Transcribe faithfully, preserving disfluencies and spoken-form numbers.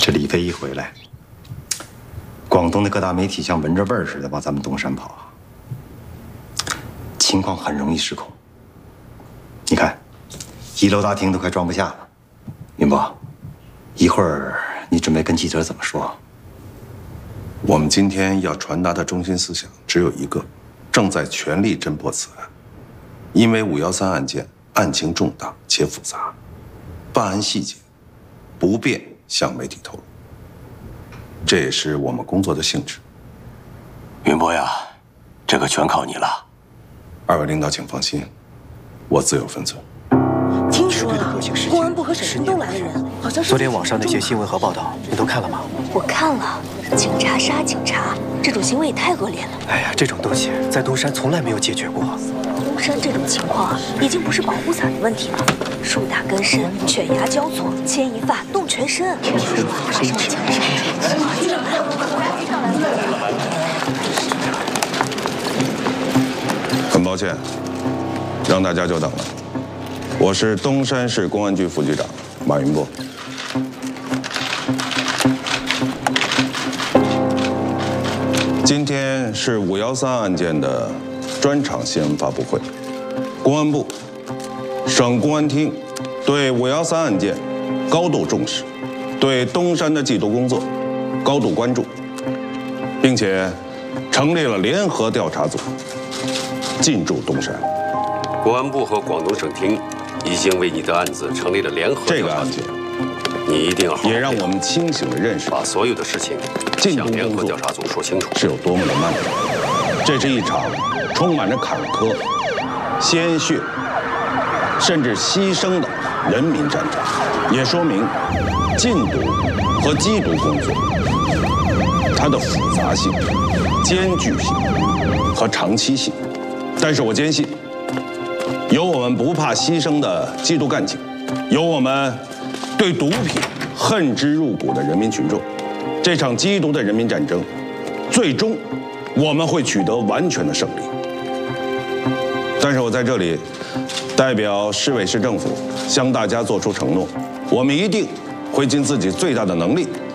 这李飞一回来，广东的各大媒体像闻着味儿似的往咱们东山跑，情况很容易失控。你看，一楼大厅都快装不下了。云波，一会儿你准备跟记者怎么说？ 我们今天要传达的中心思想只有一个：正在全力侦破此案。因为五幺三案件案情重大且复杂，办案细节不便向媒体透露，这也是我们工作的性质。 云波呀，这个全靠你了。 二位领导请放心，我自有分寸。 听说了，公安部和省厅都来了人，好像是。 昨天网上那些新闻和报道，你都看了吗？ 我看了，警察杀警察，这种行为也太恶劣了。 哎呀，这种东西在东山从来没有解决过。 东山这种情况啊，已经不是保护伞的问题了，树大根深，犬牙交错，牵一发动全身。听说马上要枪杀。 很抱歉，让大家久等了。我是东山市公安局副局长马云波。今天是五幺三案件的专场新闻发布会。公安部、省公安厅对五幺三案件高度重视，对东山的缉毒工作高度关注，并且成立了联合调查组，进驻东山。 公安部和广东省厅已经为你的案子成立了联合这个案件， 你一定要好好也让我们清醒地认识， 把所有的事情向联合调查组说清楚， 是有多么的漫长。这是一场充满着坎坷、鲜血，甚至牺牲的人民战争，也说明禁毒和缉毒工作它的复杂性、艰巨性和长期性。但是我坚信，有我们不怕牺牲的缉毒干警，有我们对毒品恨之入骨的人民群众，这场缉毒的人民战争，最终我们会取得完全的胜利。但是我在这里代表市委市政府向大家做出承诺，我们一定会尽自己最大的能力